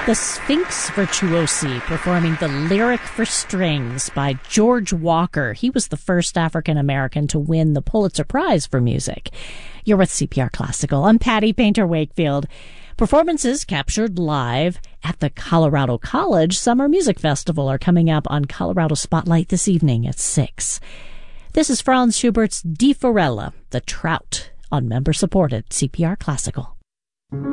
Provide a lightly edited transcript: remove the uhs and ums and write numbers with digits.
The Sphinx Virtuosi performing the Lyric for Strings by George Walker. He was the first African-American to win the Pulitzer Prize for music. You're with CPR Classical. I'm Patty Painter Wakefield. Performances captured live at the Colorado College Summer Music Festival are coming up on Colorado Spotlight this evening at 6. This is Franz Schubert's Die Forelle, the Trout, on member-supported CPR Classical.